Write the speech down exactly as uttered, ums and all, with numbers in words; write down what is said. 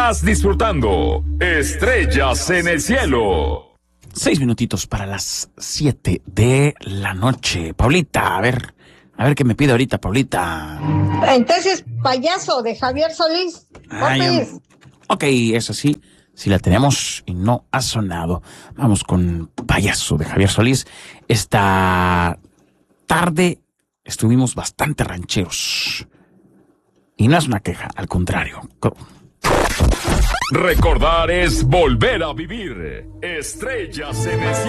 Estás disfrutando Estrellas en el Cielo. Seis minutitos para las siete de la noche. Paulita, a ver, a ver qué me pide ahorita, Paulita. Entonces, Payaso de Javier Solís. Ay, um, ok, eso sí, sí la tenemos y no ha sonado. Vamos con Payaso de Javier Solís. Esta tarde estuvimos bastante rancheros. Y no es una queja, al contrario. Recordar es volver a vivir. Estrellas en el Cielo.